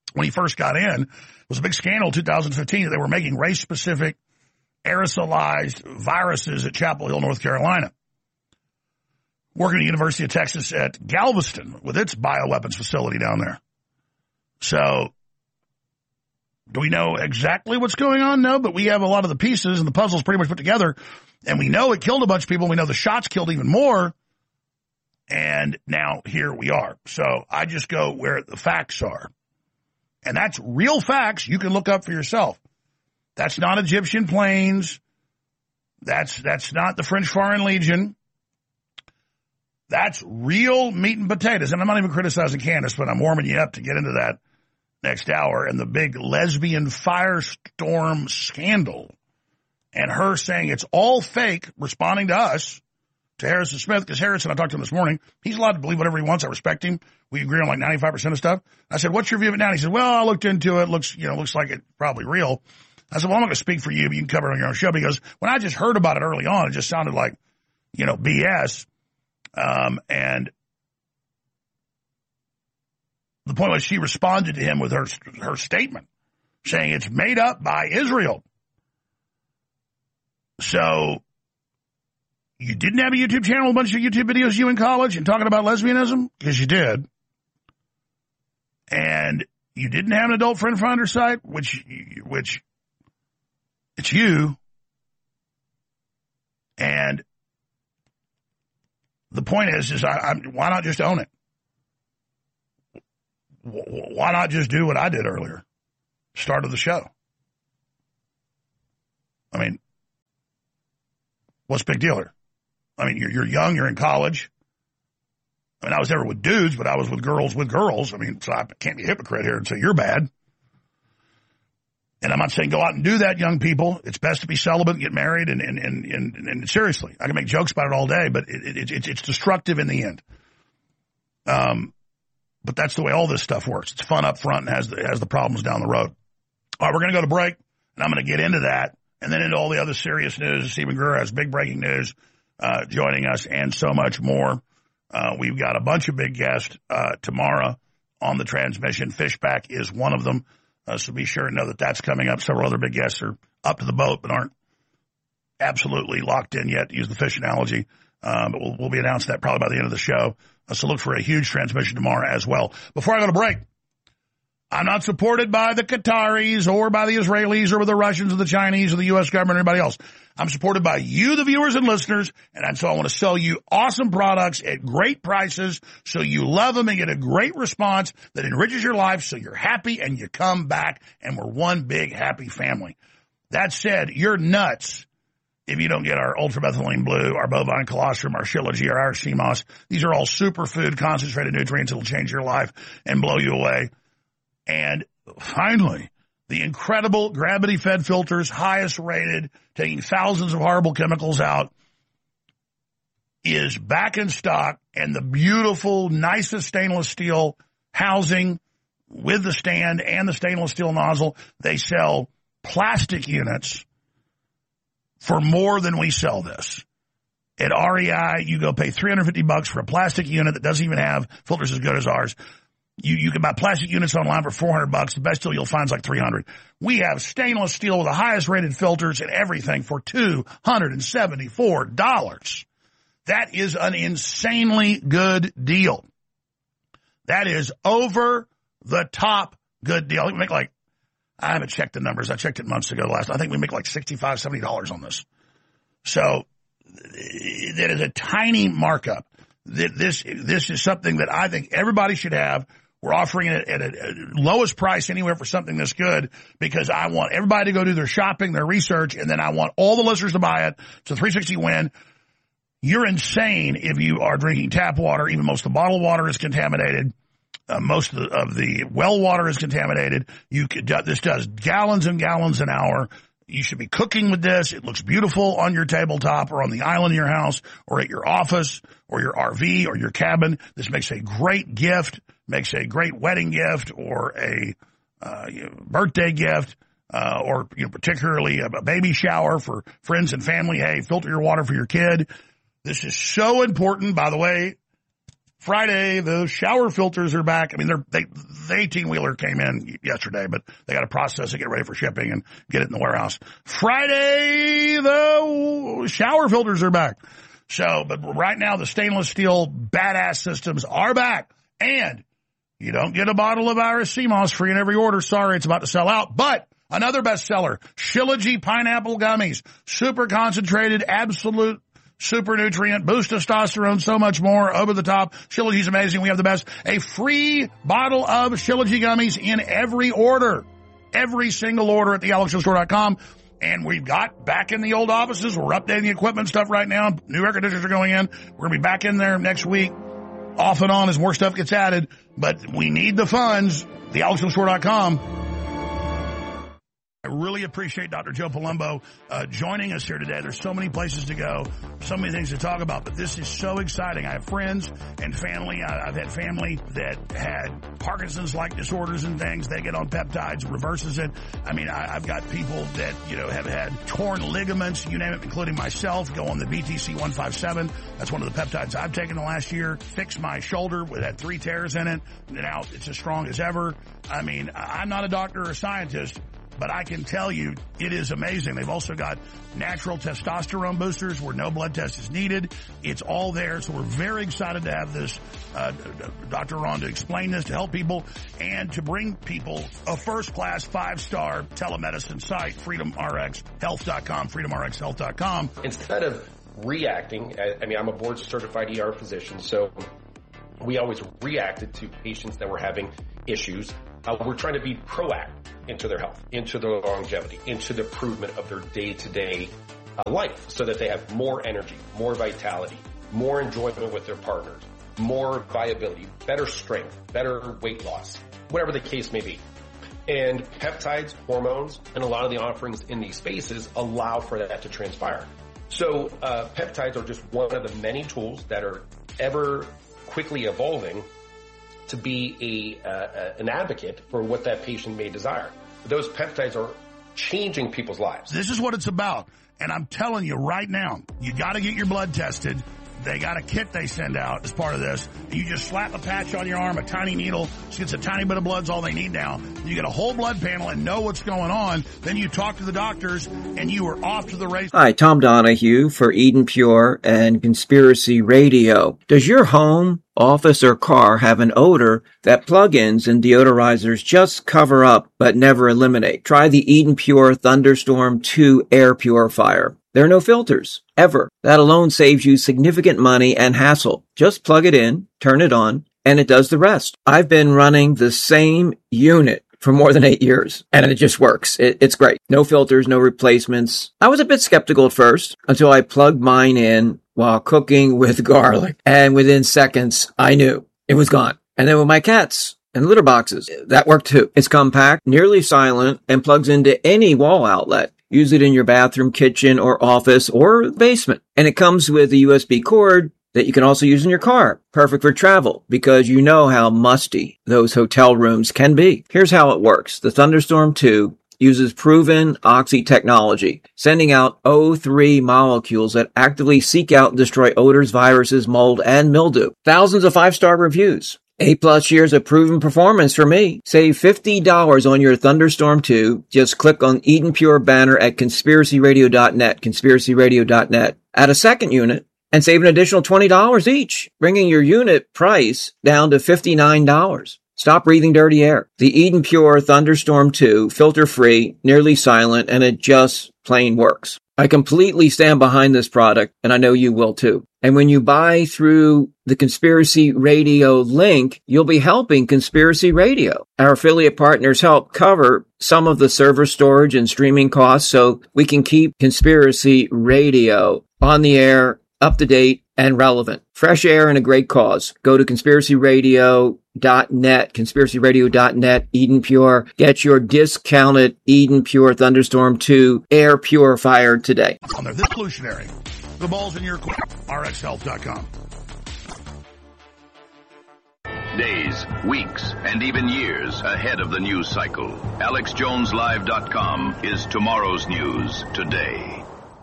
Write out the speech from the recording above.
when he first got in. It was a big scandal in 2015 that they were making race-specific aerosolized viruses at Chapel Hill, North Carolina. Working at the University of Texas at Galveston with its bioweapons facility down there. So, do we know exactly what's going on? No, but we have a lot of the pieces and the puzzles pretty much put together. And we know it killed a bunch of people. We know the shots killed even more. And now here we are. So I just go where the facts are. And that's real facts you can look up for yourself. That's not Egyptian planes. That's not the French Foreign Legion. That's real meat and potatoes. And I'm not even criticizing Candace, but I'm warming you up to get into that next hour and the big lesbian firestorm scandal. And her saying it's all fake, responding to us, to Harrison Smith, because Harrison, I talked to him this morning, he's allowed to believe whatever he wants. I respect him. We agree on like 95% of stuff. I said, what's your view of it now? And he said, well, I looked into it. Looks like it's probably real. I said, well, I'm not going to speak for you, but you can cover it on your own show, because when I just heard about it early on, it just sounded like, BS. And the point was she responded to him with her statement saying it's made up by Israel. So you didn't have a YouTube channel, a bunch of YouTube videos you in college and talking about lesbianism? Because you did. And you didn't have an adult friend finder site, which it's you. And the point is why not just own it? Why not just do what I did earlier? Start of the show. I mean, what's the big deal here? I mean, you're young, you're in college. I mean, I was never with dudes, but I was with girls. I mean, so I can't be a hypocrite here and say you're bad. And I'm not saying go out and do that, young people. It's best to be celibate and get married. And seriously, I can make jokes about it all day, but it's destructive in the end. But that's the way all this stuff works. It's fun up front and has the problems down the road. All right, we're going to go to break, and I'm going to get into that, and then into all the other serious news. Stephen Greer has big breaking news joining us, and so much more. We've got a bunch of big guests tomorrow on the transmission. Fishback is one of them. So be sure to know that that's coming up. Several other big guests are up to the boat but aren't absolutely locked in yet, to use the fish analogy. But we'll be announcing that probably by the end of the show. So look for a huge transmission tomorrow as well. Before I go to break, I'm not supported by the Qataris or by the Israelis or by the Russians or the Chinese or the U.S. government or anybody else. I'm supported by you, the viewers and listeners, and so I want to sell you awesome products at great prices so you love them and get a great response that enriches your life so you're happy and you come back and we're one big happy family. That said, you're nuts if you don't get our ultramethylene blue, our bovine colostrum, our Shilajit, our Irish sea moss. These are all superfood concentrated nutrients that will change your life and blow you away. And finally, the incredible gravity-fed filters, highest rated, taking thousands of horrible chemicals out, is back in stock, and the beautiful, nicest stainless steel housing with the stand and the stainless steel nozzle. They sell plastic units for more than we sell this. At REI, you go pay $350 for a plastic unit that doesn't even have filters as good as ours. You can buy plastic units online for $400. The best deal you'll find is like $300. We have stainless steel with the highest rated filters and everything for $274. That is an insanely good deal. That is over the top good deal. We make like, I haven't checked the numbers. I checked it months ago I think we make like $65, $70 on this. So that is a tiny markup. This is something that I think everybody should have. We're offering it at a lowest price anywhere for something this good because I want everybody to go do their shopping, their research, and then I want all the listeners to buy it. It's a 360 win. You're insane if you are drinking tap water. Even most of the bottled water is contaminated. Most of the well water is contaminated. This does gallons and gallons an hour. You should be cooking with this. It looks beautiful on your tabletop or on the island in your house or at your office or your RV or your cabin. This makes a great gift, makes a great wedding gift or a birthday gift or particularly a baby shower for friends and family. Hey, filter your water for your kid. This is so important. By the way, Friday, the shower filters are back. I mean, the 18-wheeler came in yesterday, but they got to process it, get ready for shipping, and get it in the warehouse. Friday, the shower filters are back. So, but right now, the stainless steel badass systems are back. And you don't get a bottle of Irish sea moss free in every order. Sorry, it's about to sell out. But another bestseller, Shilajit pineapple gummies. Super concentrated, absolute super nutrient, boost testosterone, so much more, over the top. Shilajit's amazing. We have the best. A free bottle of Shilajit gummies in every order. Every single order at thealexstore.com. And we've got back in the old offices. We're updating the equipment stuff right now. New air conditioners are going in. We're going to be back in there next week, off and on as more stuff gets added. But we need the funds. thealexstore.com. I really appreciate Dr. Joe Palumbo joining us here today. There's so many places to go, so many things to talk about, but this is so exciting. I have friends and family. I've had family that had Parkinson's-like disorders and things. They get on peptides, reverses it. I mean, I've got people that, have had torn ligaments, you name it, including myself, go on the BTC 157. That's one of the peptides I've taken the last year. Fixed my shoulder. It had 3 tears in it. Now it's as strong as ever. I mean, I'm not a doctor or a scientist, but I can tell you it is amazing. They've also got natural testosterone boosters where no blood test is needed. It's all there. So we're very excited to have this, Dr. on to explain this, to help people, and to bring people a first-class 5-star telemedicine site, freedomrxhealth.com, freedomrxhealth.com. Instead of reacting, I'm a board-certified ER physician, so we always reacted to patients that were having issues. We're trying to be proactive into their health, into their longevity, into the improvement of their day-to-day life, so that they have more energy, more vitality, more enjoyment with their partners, more viability, better strength, better weight loss, whatever the case may be. And peptides, hormones, and a lot of the offerings in these spaces allow for that to transpire. So peptides are just one of the many tools that are ever quickly evolving to be an advocate for what that patient may desire. Those peptides are changing people's lives. This is what it's about. And I'm telling you right now, you got to get your blood tested. They got a kit they send out as part of this. You just slap a patch on your arm, a tiny needle, just gets a tiny bit of blood's all they need now. You get a whole blood panel and know what's going on. Then you talk to the doctors and you are off to the race. Hi, Tom Donahue for Eden Pure and Conspiracy Radio. Does your home, office, or car have an odor that plug-ins and deodorizers just cover up but never eliminate? Try the Eden Pure Thunderstorm 2 air purifier. There are no filters, ever. That alone saves you significant money and hassle. Just plug it in, turn it on, and it does the rest. I've been running the same unit for more than 8 years, and it just works. It's great. No filters, no replacements. I was a bit skeptical at first until I plugged mine in while cooking with garlic, and within seconds, I knew it was gone. And then with my cats and litter boxes, that worked too. It's compact, nearly silent, and plugs into any wall outlet. Use it in your bathroom, kitchen, or office, or basement. And it comes with a USB cord that you can also use in your car. Perfect for travel, because you know how musty those hotel rooms can be. Here's how it works. The Thunderstorm 2 uses proven oxy technology, sending out O3 molecules that actively seek out and destroy odors, viruses, mold, and mildew. Thousands of 5-star reviews. 8+ years of proven performance for me. Save $50 on your Thunderstorm 2. Just click on Eden Pure banner at conspiracyradio.net, conspiracyradio.net. Add a second unit and save an additional $20 each, bringing your unit price down to $59. Stop breathing dirty air. The Eden Pure Thunderstorm 2, filter-free, nearly silent, and it just plain works. I completely stand behind this product, and I know you will too. And when you buy through the Conspiracy Radio link, you'll be helping Conspiracy Radio. Our affiliate partners help cover some of the server storage and streaming costs so we can keep Conspiracy Radio on the air, up to date, and relevant. Fresh air and a great cause. Go to conspiracyradio.net, conspiracyradio.net, Eden Pure. Get your discounted Eden Pure Thunderstorm 2 air purifier today. On there, this solutionary. The ball's in your court. RxHealth.com. Days, weeks, and even years ahead of the news cycle. AlexJonesLive.com is tomorrow's news today.